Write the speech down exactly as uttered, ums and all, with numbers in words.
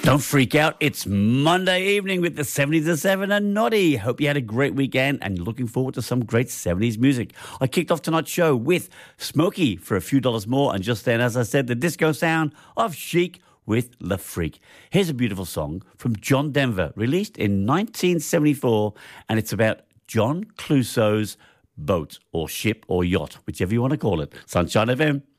Don't freak out. It's Monday evening with the seventies to seven and Noddy. Hope you had a great weekend and looking forward to some great seventies music. I kicked off tonight's show with Smokey for a few dollars more, and just then, as I said, the disco sound of Chic with Le Freak. Here's a beautiful song from John Denver, released in nineteen seventy-four, and it's about John Clouseau's boat or ship or yacht, whichever you want to call it. Sunshine F M.